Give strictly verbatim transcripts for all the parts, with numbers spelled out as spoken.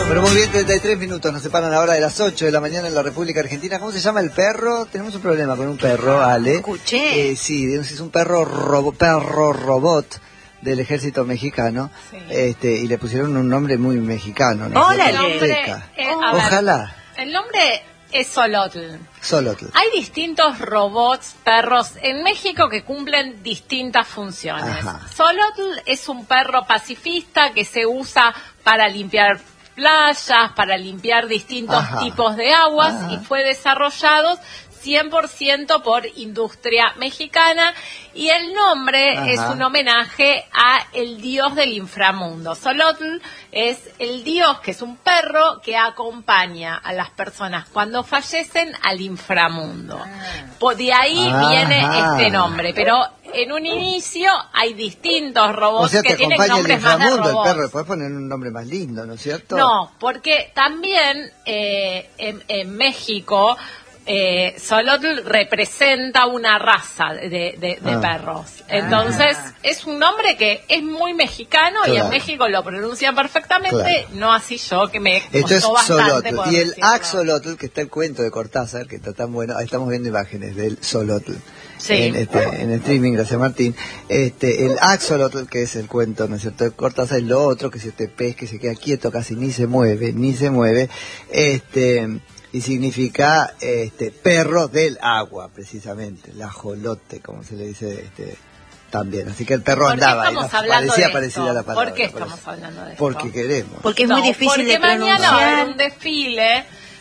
Pero muy bien, treinta y tres minutos, nos separan ahora de las ocho de la mañana en la República Argentina. ¿Cómo se llama el perro? Tenemos un problema con un perro, Ale. Escuché. Eh, sí, es un perro, robo, perro robot del ejército mexicano, sí. este y le pusieron un nombre muy mexicano, ¿no? Hola, el nombre, eh, Ojalá. Ver, el nombre es Xolotl. Xolotl. Hay distintos robots, perros en México que cumplen distintas funciones. Ajá. Xolotl es un perro pacifista que se usa para limpiar playas, para limpiar distintos Ajá. tipos de aguas Ajá. y fue desarrollado cien por ciento por industria mexicana, y el nombre Ajá. es un homenaje a el dios del inframundo. Xolotl es el dios, que es un perro que acompaña a las personas cuando fallecen al inframundo. Ah. De ahí Ajá. viene este nombre, pero en un inicio hay distintos robots o sea, que tienen nombres más de robots. El perro, después poner un nombre más lindo, ¿no es cierto? No, porque también eh, en, en México Eh, Xolotl representa una raza de, de, de ah. perros. Entonces, ah. es un nombre que es muy mexicano, claro. y en México lo pronuncian perfectamente, claro. no así yo, que me Esto costó es bastante. Xolotl. Y el axolotl, que está el cuento de Cortázar, que está tan bueno, ahí estamos viendo imágenes del Xolotl. Sí. En, este, en el streaming, gracias Martín. Este, el axolotl, que es el cuento, ¿no es cierto?, de Cortázar, y lo otro, que es este pez que se queda quieto, casi ni se mueve, ni se mueve, este... y significa este perro del agua, precisamente, el ajolote, como se le dice este también. Así que el perro andaba, ¿no? Parecía parecida a la palabra. ¿Por qué estamos hablando de esto? Porque queremos. Porque es no, muy difícil de pronunciar. Porque mañana va a haber un desfile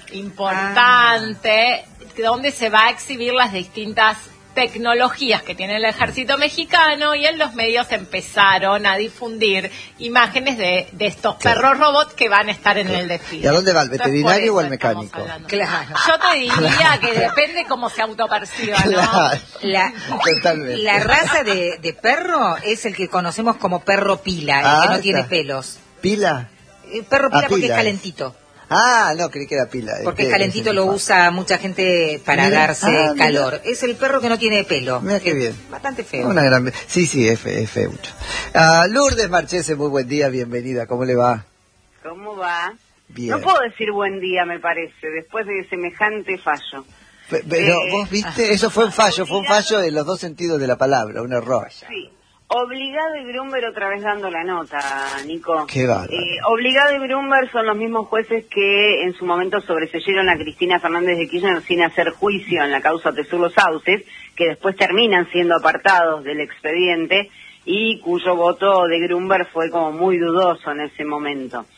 importante ah. donde se va a exhibir las distintas tecnologías que tiene el ejército mexicano, y en los medios empezaron a difundir imágenes de, de estos claro. perros robots que van a estar en claro. el desfile. ¿Y a dónde va, el veterinario o el mecánico? Claro. Yo te diría que depende cómo se autoperciba, ¿no? Claro. La, la raza de, de perro es el que conocemos como perro pila, el ah, que no tiene pelos. ¿Pila? El perro pila, ah, porque pila es calentito. Ah, no, creí que era pila. Porque es calentito, lo usa mucha gente para mira, darse ah, calor. Mira. Es el perro que no tiene pelo. Mira qué bien. Bastante feo. Una gran... Sí, sí, es, fe, es feo. Uh, Lourdes Marchese, muy buen día, bienvenida. ¿Cómo le va? ¿Cómo va? Bien. No puedo decir buen día, me parece, después de semejante fallo. Pero eh, vos viste, eso fue un fallo, fue un fallo en los dos sentidos de la palabra, un error. Sí. Obligado y Brumber otra vez dando la nota, Nico. Qué bárbaro. Eh, Obligado y Brumber son los mismos jueces que en su momento sobreseyeron a Cristina Fernández de Kirchner sin hacer juicio en la causa Tesur Los Sauces, que después terminan siendo apartados del expediente y cuyo voto de Brumber fue como muy dudoso en ese momento.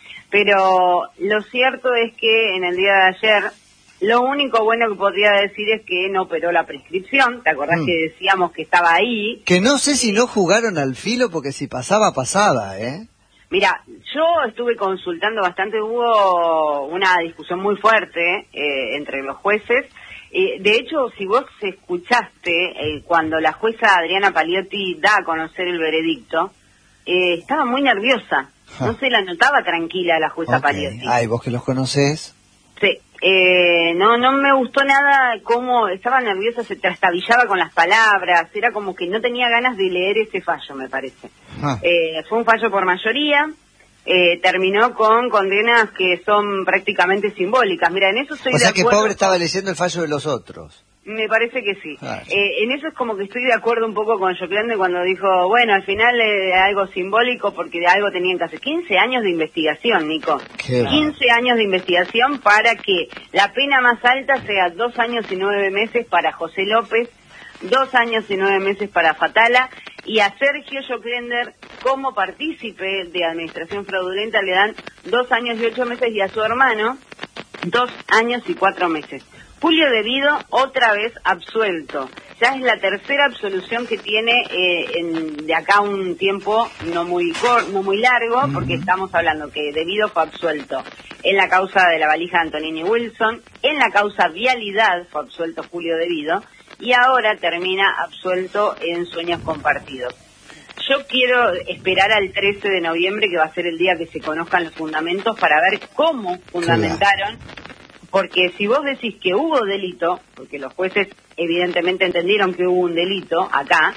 Pero lo cierto es que en el día de ayer lo único bueno que podría decir es que no operó la prescripción. ¿Te acordás mm. que decíamos que estaba ahí? Que no sé si no jugaron al filo, porque si pasaba, pasaba, ¿eh? Mira, yo estuve consultando bastante, hubo una discusión muy fuerte eh, entre los jueces. Eh, de hecho, si vos escuchaste eh, cuando la jueza Adriana Paliotti da a conocer el veredicto, eh, estaba muy nerviosa. Ja. No se la notaba tranquila la jueza okay. Paliotti. Ay, vos que los conocés. Sí. Eh, no, no me gustó nada cómo estaba nerviosa, se trastabillaba con las palabras, era como que no tenía ganas de leer ese fallo, me parece. Ah. Eh, fue un fallo por mayoría, eh, terminó con condenas que son prácticamente simbólicas. Mira, en eso estoy o de sea acuerdo. Que pobre estaba leyendo el fallo de los otros. Me parece que sí. Ah, sí. Eh, en eso es como que estoy de acuerdo un poco con Joclande cuando dijo, bueno, al final eh, algo simbólico porque de algo tenían que hacer. quince años de investigación, Nico. Qué quince años de investigación para que la pena más alta sea dos años y nueve meses para José López, dos años y nueve meses para Fatala, y a Sergio Joclender como partícipe de administración fraudulenta le dan dos años y ocho meses y a su hermano dos años y cuatro meses. Julio Devido, otra vez absuelto. Ya es la tercera absolución que tiene eh, en, de acá un tiempo no muy cor, no muy largo, uh-huh. porque estamos hablando que Devido fue absuelto en la causa de la valija de Antonini Wilson, en la causa Vialidad fue absuelto Julio Devido, y ahora termina absuelto en Sueños Compartidos. Yo quiero esperar al trece de noviembre, que va a ser el día que se conozcan los fundamentos, para ver cómo fundamentaron. Porque si vos decís que hubo delito, porque los jueces evidentemente entendieron que hubo un delito acá,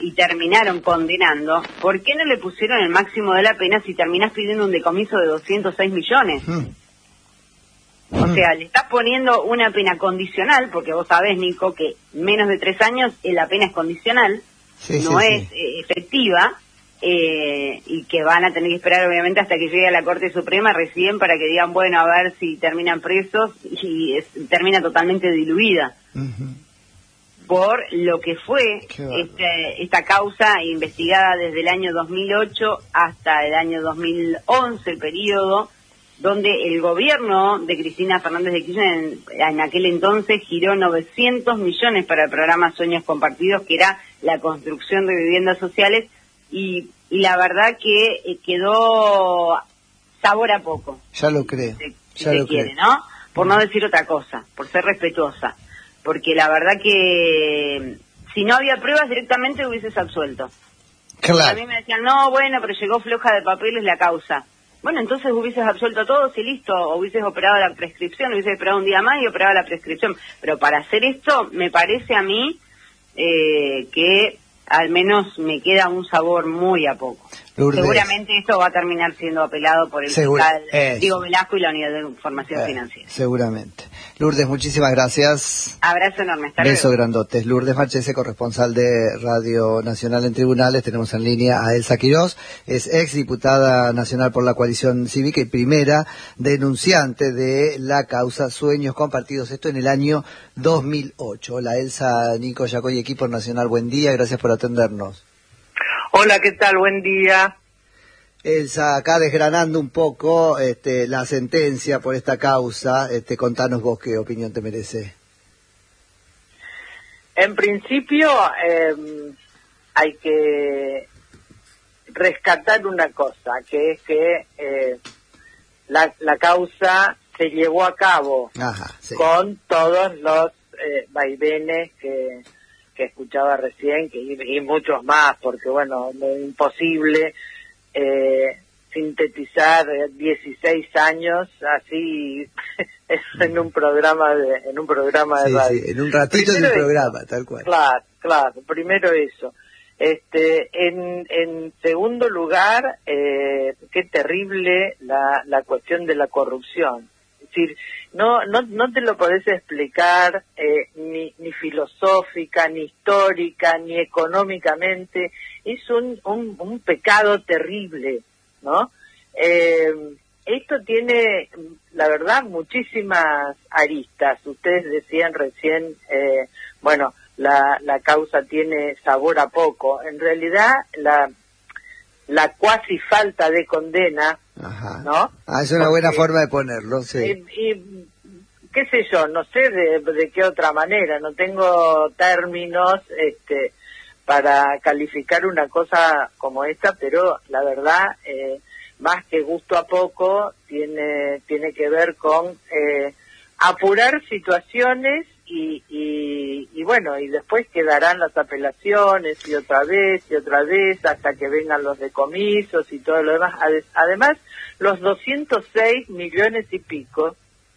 y terminaron condenando, ¿por qué no le pusieron el máximo de la pena si terminás pidiendo un decomiso de doscientos seis millones? Mm. O sea, le estás poniendo una pena condicional, porque vos sabés, Nico, que menos de tres años la pena es condicional, sí, no sí, es sí. Eh, efectiva, eh, y que van a tener que esperar obviamente hasta que llegue a la Corte Suprema recién para que digan, bueno, a ver si terminan presos, y es, termina totalmente diluida. Uh-huh. Por lo que fue este, esta causa investigada desde el año dos mil ocho hasta el año dos mil once, el periodo donde el gobierno de Cristina Fernández de Kirchner en, en aquel entonces giró novecientos millones para el programa Sueños Compartidos, que era la construcción de viviendas sociales, y, y la verdad que eh, quedó sabor a poco. Ya lo creo. Si, si ya se lo quiere, creo. ¿no? Por no decir otra cosa, por ser respetuosa. Porque la verdad que si no había pruebas directamente hubieses absuelto. Claro. A mí me decían, no, bueno, pero llegó floja de papeles la causa. Bueno, entonces hubieses absuelto a todos y listo, o hubieses operado la prescripción, hubieses esperado un día más y operado la prescripción. Pero para hacer esto, me parece a mí eh, que al menos me queda un sabor muy a poco. Lourdes. Seguramente esto va a terminar siendo apelado por el Segura, fiscal eh, Diego Velasco y la Unidad de Información eh, Financiera. Seguramente. Lourdes, muchísimas gracias. Abrazo enorme. Hasta Beso luego. grandotes. Lourdes Marchese, corresponsal de Radio Nacional en Tribunales. Tenemos en línea a Elsa Quirós, es ex diputada nacional por la Coalición Cívica y primera denunciante de la causa Sueños Compartidos. Esto en el año dos mil ocho. Hola Elsa, Nico Yacoy, equipo nacional, buen día, gracias por atendernos. Hola, ¿qué tal? Buen día. Elsa, acá desgranando un poco este, la sentencia por esta causa, este, contanos vos qué opinión te merece. En principio eh, hay que rescatar una cosa, que es que eh, la, la causa se llevó a cabo. Ajá, sí. Con todos los eh, vaivenes que, que escuchaba recién, que, y, y muchos más, porque bueno, es imposible eh, sintetizar dieciséis años así en un programa de en un programa de sí, radio. Sí, en un ratito de un programa, tal cual. Claro, claro, primero eso. Este, en, en segundo lugar, eh, qué terrible la, la cuestión de la corrupción. Es decir, no, no, no te lo podés explicar eh, ni, ni filosófica, ni histórica, ni económicamente. Es un, un, un pecado terrible, ¿no? Eh, esto tiene, la verdad, muchísimas aristas. Ustedes decían recién, eh, bueno, la, la causa tiene sabor a poco. En realidad, la, la cuasi falta de condena, Ajá. ¿no? Ah, es una Porque, buena forma de ponerlo, sí. Y, y qué sé yo, no sé de, de qué otra manera, no tengo términos este, para calificar una cosa como esta, pero la verdad, eh, más que gusto a poco, tiene, tiene que ver con eh, apurar situaciones y, y, y bueno, y después quedarán las apelaciones y otra vez y otra vez hasta que vengan los decomisos y todo lo demás. Además, los doscientos seis millones y pico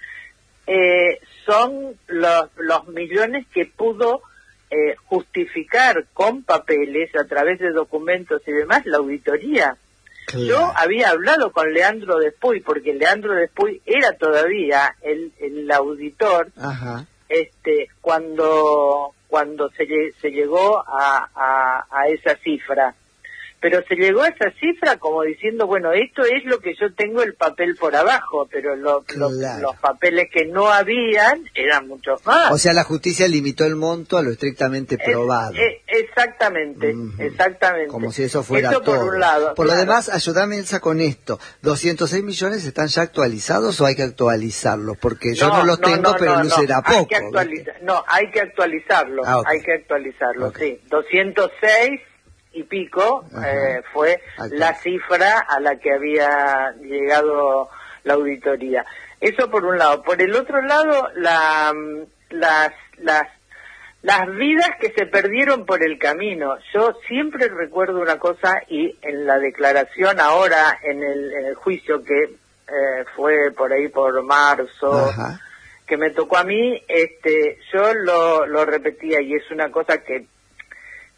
eh, son los, los millones que pudo eh, justificar con papeles a través de documentos y demás la auditoría. Claro. Yo había hablado con Leandro Despuy, porque Leandro Despuy era todavía el, el auditor. Ajá. este cuando cuando se, se llegó a, a, a esa cifra. Pero se llegó a esa cifra como diciendo, bueno, esto es lo que yo tengo el papel por abajo, pero lo, claro. lo, los papeles que no habían eran muchos más. O sea, la justicia limitó el monto a lo estrictamente probado. Es, es, exactamente, uh-huh. exactamente. Como si eso fuera eso todo. Por un lado. Por claro. lo demás, ayúdame, Elsa, con esto. ¿doscientos seis millones están ya actualizados o hay que actualizarlos? Porque yo no, no los tengo, no, pero no, luce no. a poco. Hay que actualiza- no, hay que actualizarlos, ah, okay. hay que actualizarlos, okay. sí. doscientos seis y pico eh, fue okay. la cifra a la que había llegado la auditoría. Eso por un lado. Por el otro lado, la, las, las, las vidas que se perdieron por el camino. Yo siempre recuerdo una cosa, y en la declaración ahora, en el, en el juicio que eh, fue por ahí por marzo, Ajá. que me tocó a mí, este, yo lo, lo repetía, y es una cosa que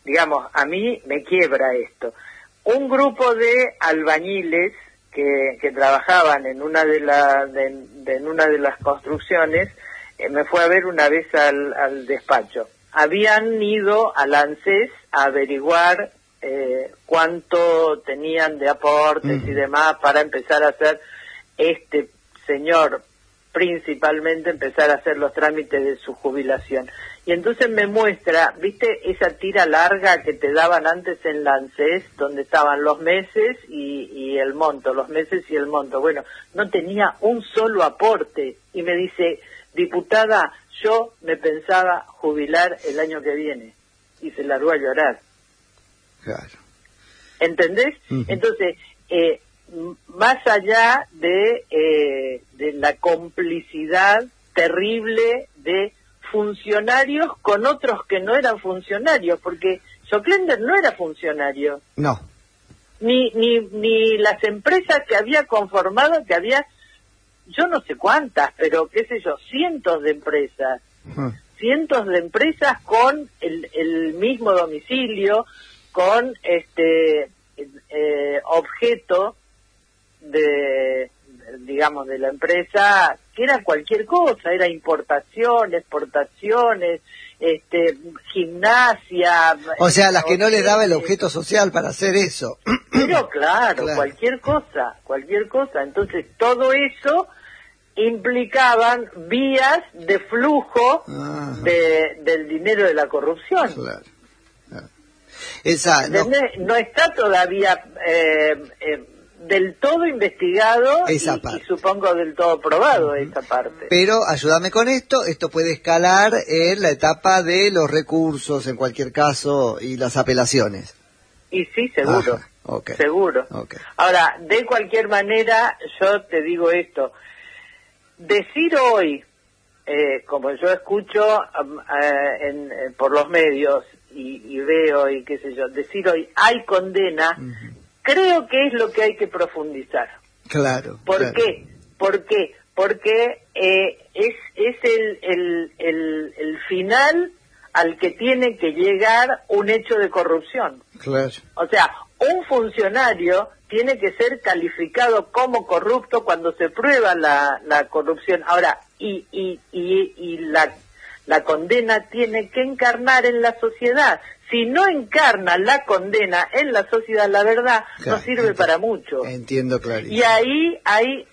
digamos, a mí me quiebra esto. Un grupo de albañiles que, que trabajaban en una de, la, de, de en una de las construcciones eh, me fue a ver una vez al, al despacho. Habían ido al ANSES a averiguar eh, cuánto tenían de aportes mm. y demás para empezar a hacer este señor, principalmente empezar a hacer los trámites de su jubilación. Y entonces me muestra, ¿viste esa tira larga que te daban antes en la ANSES, donde estaban los meses y, y el monto, los meses y el monto? Bueno, no tenía un solo aporte. Y me dice, diputada, yo me pensaba jubilar el año que viene. Y se largó a llorar. Claro. ¿Entendés? Uh-huh. Entonces, eh, más allá de, eh, de la complicidad terrible de funcionarios con otros que no eran funcionarios, porque Joclender no era funcionario. No. Ni, ni, ni las empresas que había conformado, que había, yo no sé cuántas, pero qué sé yo, cientos de empresas. Uh-huh. Cientos de empresas con el, el mismo domicilio, con este eh, objeto de, digamos, de la empresa, que era cualquier cosa, era importación, exportaciones, este, gimnasia. O sea, las que no les daba el objeto social para hacer eso. Pero claro, claro, cualquier cosa, cualquier cosa. Entonces, todo eso implicaban vías de flujo de, del dinero de la corrupción. Claro. Claro. Esa, no. no está todavía eh, eh, del todo investigado y, y supongo del todo probado uh-huh. esa parte. Pero ayúdame con esto, esto puede escalar en la etapa de los recursos en cualquier caso y las apelaciones. Y sí, seguro, Ajá, okay. seguro. Okay. Ahora, de cualquier manera, yo te digo esto, decir hoy, eh, como yo escucho um, eh, en, eh, por los medios y, y veo y qué sé yo, decir hoy hay condena, uh-huh. creo que es lo que hay que profundizar. Claro. ¿Por claro. qué? ¿Por qué? Porque eh, es, es el, el, el, el final al que tiene que llegar un hecho de corrupción. Claro. O sea, un funcionario tiene que ser calificado como corrupto cuando se prueba la, la corrupción. Ahora, y, y, y, y la, la condena tiene que encarnar en la sociedad. Si no encarna la condena en la sociedad, la verdad, claro, no sirve entiendo, para mucho. Entiendo, claro. Y ahí hay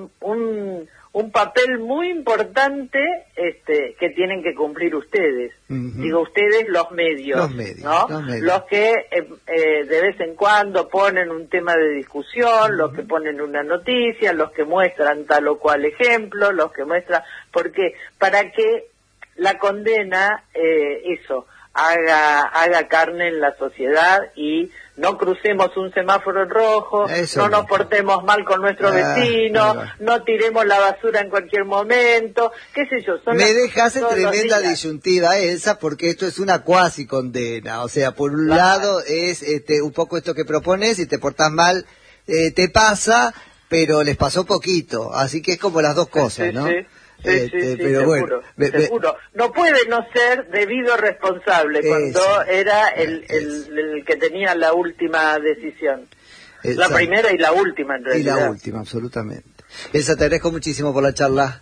un, un papel muy importante este, que tienen que cumplir ustedes. Uh-huh. Digo ustedes, los medios, los medios, ¿no? Los, medios. Los que eh, eh, de vez en cuando ponen un tema de discusión, uh-huh. los que ponen una noticia, los que muestran tal o cual ejemplo, los que muestran... Porque para que la condena, eh, eso... haga haga carne en la sociedad y no crucemos un semáforo en rojo, Eso no nos portemos mal con nuestro ah, vecino, ah, no tiremos la basura en cualquier momento, qué sé yo. Son Me las, dejas en tremenda disyuntiva, Elsa, porque esto es una cuasi condena. O sea, por un claro. lado es este un poco esto que propones, si te portás mal, eh, te pasa, pero les pasó poquito. Así que es como las dos cosas, sí, ¿no? Sí. Sí, este, sí, sí, pero seguro, bueno, me, seguro. No puede no ser debido responsable eso, cuando era el, el, el que tenía la última decisión. Exacto. La primera y la última, en realidad. Y la última, absolutamente. Elsa, te agradezco muchísimo por la charla.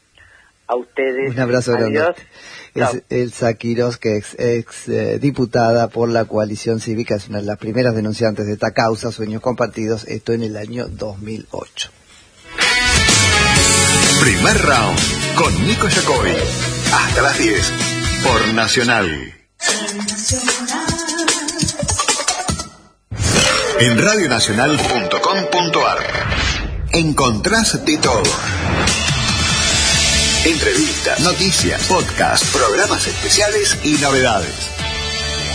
A ustedes. Un abrazo grande. Es Elsa Quiroz, que es ex eh, diputada por la Coalición Cívica, es una de las primeras denunciantes de esta causa, Sueños Compartidos, esto en el año dos mil ocho. Primer round con Nico Jacobi. Hasta las diez por Nacional. En radionacional punto com punto ar encontrás de todo. Entrevistas, noticias, podcasts, programas especiales y novedades.